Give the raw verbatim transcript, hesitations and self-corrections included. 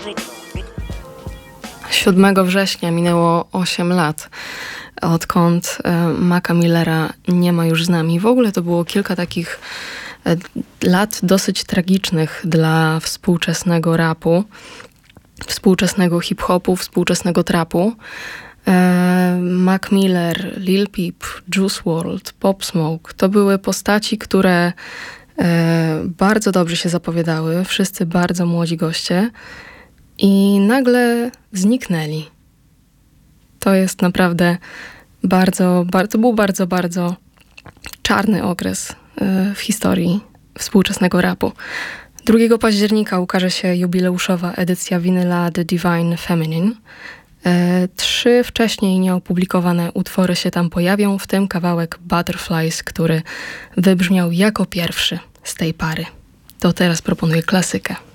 siódmego września minęło osiem lat, odkąd Maca Millera nie ma już z nami. W ogóle to było kilka takich lat dosyć tragicznych dla współczesnego rapu, współczesnego hip-hopu, współczesnego trapu. Mac Miller, Lil Peep, Juice world, Pop Smoke to były postaci, które bardzo dobrze się zapowiadały, wszyscy bardzo młodzi goście i nagle zniknęli. To jest naprawdę bardzo, bardzo, był bardzo, bardzo czarny okres w historii współczesnego rapu. drugiego października ukaże się jubileuszowa edycja winyla The Divine Feminine. Trzy wcześniej nieopublikowane utwory się tam pojawią, w tym kawałek Butterflies, który wybrzmiał jako pierwszy z tej pary. To teraz proponuję klasykę.